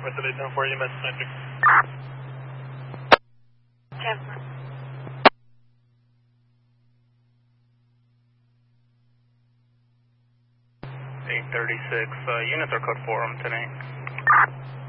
With the 874, you message center. 836, units are code 4 on 10-8.